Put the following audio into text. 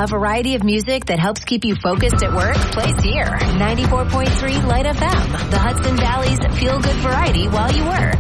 A variety of music that helps keep you focused at work plays here. 94.3 Light FM, the Hudson Valley's feel-good variety while you work.